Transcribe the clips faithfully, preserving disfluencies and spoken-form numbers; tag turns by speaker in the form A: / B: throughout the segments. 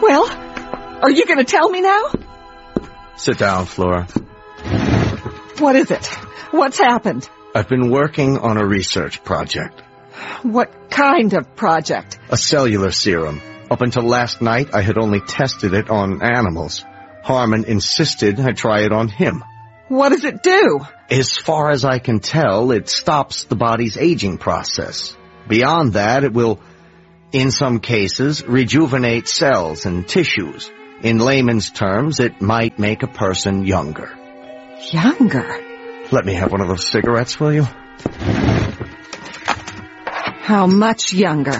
A: Well, are you going to tell me now?
B: Sit down, Flora.
A: What is it? What's happened?
B: I've been working on a research project.
A: What kind of project?
B: A cellular serum. Up until last night, I had only tested it on animals. Harmon insisted I try it on him.
A: What does it do?
B: As far as I can tell, it stops the body's aging process. Beyond that, it will, in some cases, rejuvenate cells and tissues. In layman's terms, it might make a person younger.
A: Younger?
B: Let me have one of those cigarettes, will you?
A: How much younger?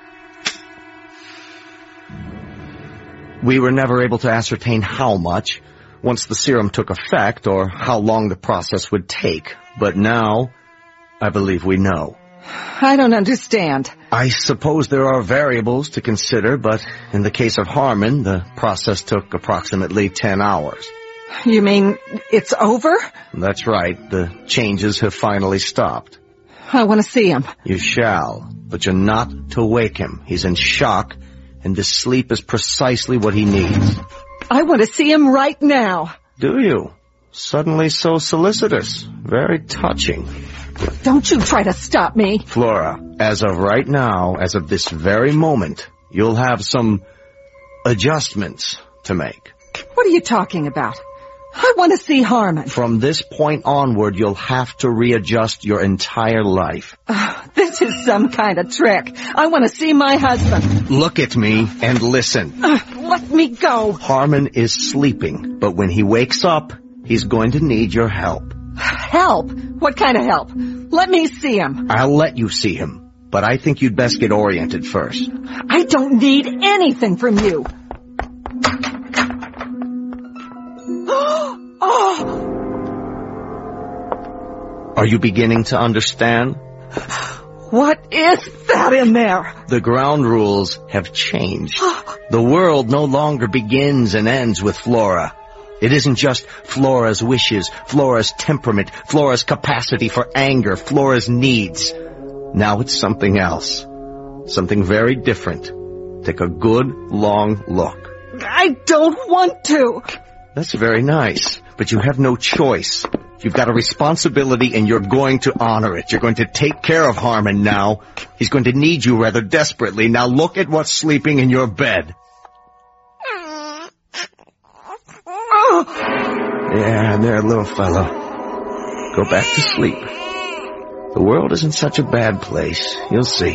B: We were never able to ascertain how much once the serum took effect or how long the process would take. But now, I believe we know.
A: I don't understand.
B: I suppose there are variables to consider, but in the case of Harmon, the process took approximately ten hours.
A: You mean it's over?
B: That's right. The changes have finally stopped.
A: I want to see him.
B: You shall, but you're not to wake him. He's in shock, and this sleep is precisely what he needs.
A: I want to see him right now.
B: Do you? Suddenly so solicitous. Very touching.
A: Don't you try to stop me.
B: Flora, as of right now, as of this very moment, you'll have some adjustments to make.
A: What are you talking about? I want to see Harmon.
B: From this point onward, you'll have to readjust your entire life.
A: Uh, this is some kind of trick. I want to see my husband.
B: Look at me and listen.
A: Uh, let me go.
B: Harmon is sleeping, but when he wakes up, he's going to need your help.
A: Help? What kind of help? Let me see him.
B: I'll let you see him, but I think you'd best get oriented first.
A: I don't need anything from you. Oh!
B: Are you beginning to understand?
A: What is that in there?
B: The ground rules have changed. The world no longer begins and ends with Flora. It isn't just Flora's wishes, Flora's temperament, Flora's capacity for anger, Flora's needs. Now it's something else. Something very different. Take a good, long look.
A: I don't want to.
B: That's very nice, but you have no choice. You've got a responsibility and you're going to honor it. You're going to take care of Harmon now. He's going to need you rather desperately. Now look at what's sleeping in your bed. Yeah, there, little fellow. Go back to sleep. The world isn't such a bad place. You'll see.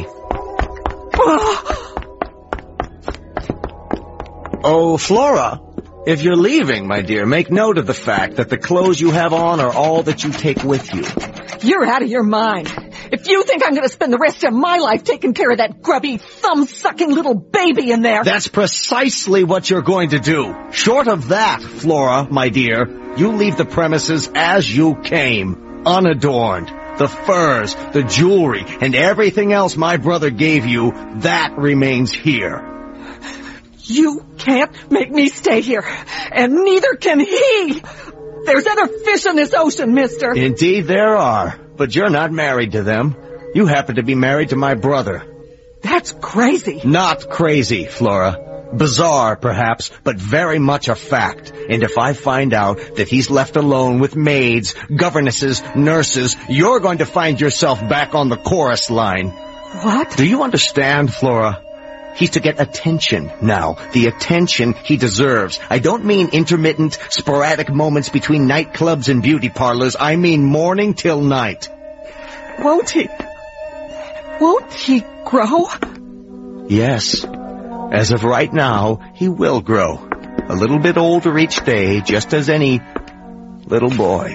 B: Oh, Flora, if you're leaving, my dear, make note of the fact that the clothes you have on are all that you take with you.
A: You're out of your mind. If you think I'm going to spend the rest of my life taking care of that grubby, thumb-sucking little baby in there...
B: That's precisely what you're going to do. Short of that, Flora, my dear, you leave the premises as you came, unadorned. The furs, the jewelry, and everything else my brother gave you, that remains here.
A: You can't make me stay here, and neither can he. There's other fish in this ocean, mister.
B: Indeed there are, but you're not married to them. You happen to be married to my brother.
A: That's crazy.
B: Not crazy, Flora. Bizarre, perhaps, but very much a fact. And if I find out that he's left alone with maids, governesses, nurses, you're going to find yourself back on the chorus line.
A: What?
B: Do you understand, Flora? He's to get attention now, the attention he deserves. I don't mean intermittent, sporadic moments between nightclubs and beauty parlors. I mean morning till night.
A: Won't he? Won't he grow?
B: Yes. As of right now, he will grow. A little bit older each day, just as any little boy.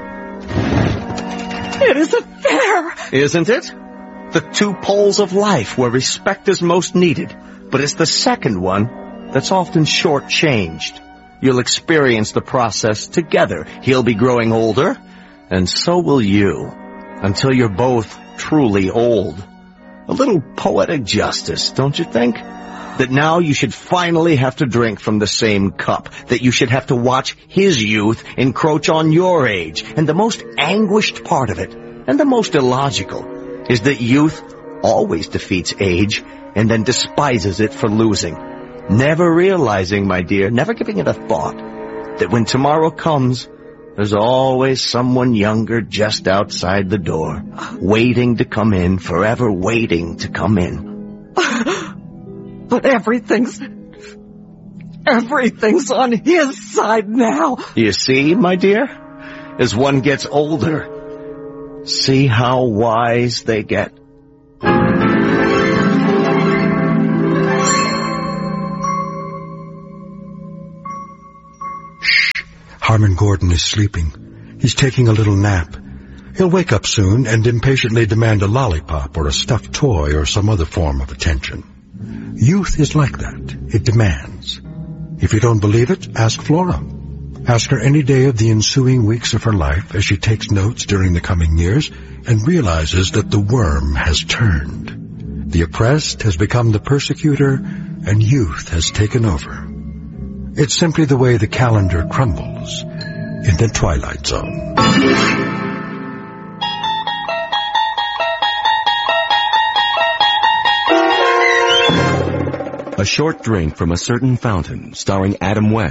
A: It isn't fair.
B: Isn't it? The two poles of life where respect is most needed, but it's the second one that's often short-changed. You'll experience the process together. He'll be growing older, and so will you, until you're both truly old. A little poetic justice, don't you think? That now you should finally have to drink from the same cup, that you should have to watch his youth encroach on your age, and the most anguished part of it, and the most illogical, is that youth always defeats age and then despises it for losing. never realizing, my dear, never giving it a thought, that when tomorrow comes, there's always someone younger just outside the door, waiting to come in, forever waiting to come in.
A: But everything's... everything's on his side now.
B: You see, my dear? As one gets older, see how wise they get.
C: Harmon Gordon is sleeping. He's taking a little nap. He'll wake up soon and impatiently demand a lollipop or a stuffed toy or some other form of attention. Youth is like that. It demands. If you don't believe it, ask Flora. Ask her any day of the ensuing weeks of her life as she takes notes during the coming years and realizes that the worm has turned. The oppressed has become the persecutor and youth has taken over. It's simply the way the calendar crumbles in the Twilight Zone.
D: A Short Drink from a Certain Fountain, starring Adam West.